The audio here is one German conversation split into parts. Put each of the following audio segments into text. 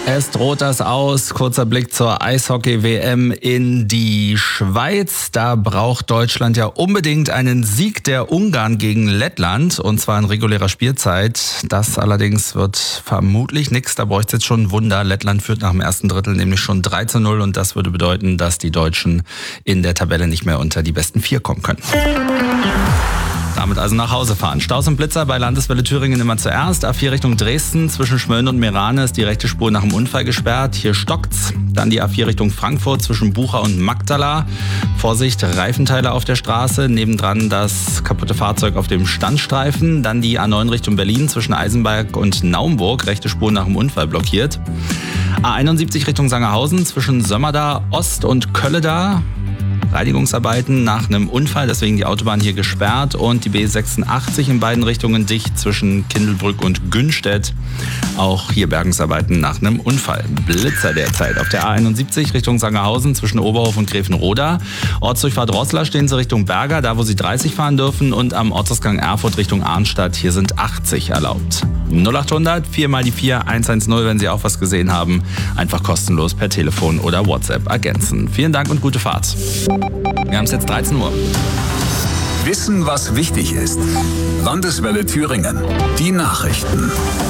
Es droht das Aus. Kurzer Blick zur Eishockey-WM in die Schweiz. Da braucht Deutschland ja unbedingt einen Sieg der Ungarn gegen Lettland. Und zwar in regulärer Spielzeit. Das allerdings wird vermutlich nichts. Da bräuchte es jetzt schon ein Wunder. Lettland führt nach dem ersten Drittel nämlich schon 3:0. Und das würde bedeuten, dass die Deutschen in der Tabelle nicht mehr unter die besten 4 kommen können. Damit also nach Hause fahren. Staus und Blitzer bei Landeswelle Thüringen immer zuerst. A4 Richtung Dresden. Zwischen Schmölln und Meerane ist die rechte Spur nach dem Unfall gesperrt. Hier stockt's. Dann die A4 Richtung Frankfurt zwischen Bucha und Magdala. Vorsicht, Reifenteile auf der Straße. Nebendran das kaputte Fahrzeug auf dem Standstreifen. Dann die A9 Richtung Berlin zwischen Eisenberg und Naumburg. Rechte Spur nach dem Unfall blockiert. A71 Richtung Sangerhausen zwischen Sömmerda Ost und Kölleda. Reinigungsarbeiten nach einem Unfall, deswegen die Autobahn hier gesperrt und die B86 in beiden Richtungen dicht zwischen Kindelbrück und Günstedt. Auch hier Bergungsarbeiten nach einem Unfall. Blitzer derzeit auf der A71 Richtung Sangerhausen zwischen Oberhof und Gräfenroda. Ortsdurchfahrt Roßla stehen Sie Richtung Berger, da wo Sie 30 fahren dürfen, und am Ortsausgang Erfurt Richtung Arnstadt, hier sind 80 erlaubt. 0800 4 mal die 4 110, wenn Sie auch was gesehen haben. Einfach kostenlos per Telefon oder WhatsApp ergänzen. Vielen Dank und gute Fahrt. Wir haben es jetzt 13 Uhr. Wissen, was wichtig ist. Landeswelle Thüringen. Die Nachrichten.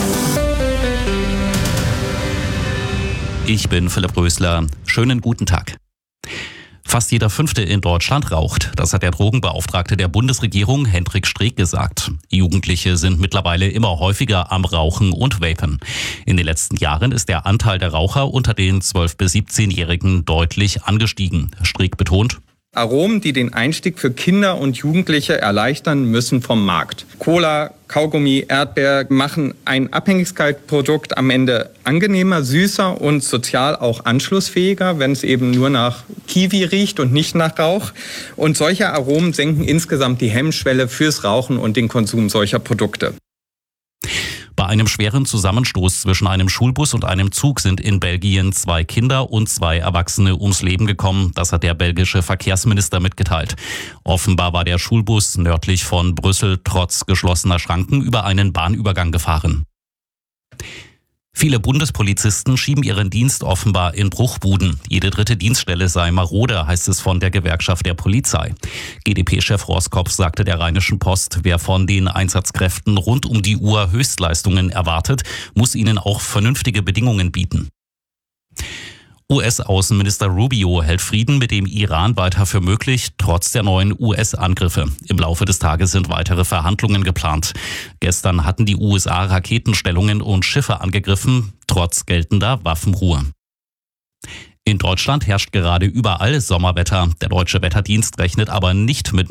Ich bin Philipp Rösler. Schönen guten Tag. Fast jeder Fünfte in Deutschland raucht. Das hat der Drogenbeauftragte der Bundesregierung, Hendrik Streeck, gesagt. Jugendliche sind mittlerweile immer häufiger am Rauchen und Vapen. In den letzten Jahren ist der Anteil der Raucher unter den 12- bis 17-Jährigen deutlich angestiegen. Streeck betont: Aromen, die den Einstieg für Kinder und Jugendliche erleichtern, müssen vom Markt. Cola, Kaugummi, Erdbeer machen ein Abhängigkeitsprodukt am Ende angenehmer, süßer und sozial auch anschlussfähiger, wenn es eben nur nach Kiwi riecht und nicht nach Rauch. Und solche Aromen senken insgesamt die Hemmschwelle fürs Rauchen und den Konsum solcher Produkte. Bei einem schweren Zusammenstoß zwischen einem Schulbus und einem Zug sind in Belgien 2 Kinder und 2 Erwachsene ums Leben gekommen. Das hat der belgische Verkehrsminister mitgeteilt. Offenbar war der Schulbus nördlich von Brüssel trotz geschlossener Schranken über einen Bahnübergang gefahren. Viele Bundespolizisten schieben ihren Dienst offenbar in Bruchbuden. Jede 3. Dienststelle sei marode, heißt es von der Gewerkschaft der Polizei. GdP-Chef Roskopf sagte der Rheinischen Post, wer von den Einsatzkräften rund um die Uhr Höchstleistungen erwartet, muss ihnen auch vernünftige Bedingungen bieten. US-Außenminister Rubio hält Frieden mit dem Iran weiter für möglich, trotz der neuen US-Angriffe. Im Laufe des Tages sind weitere Verhandlungen geplant. Gestern hatten die USA Raketenstellungen und Schiffe angegriffen, trotz geltender Waffenruhe. In Deutschland herrscht gerade überall Sommerwetter. Der Deutsche Wetterdienst rechnet aber nicht mit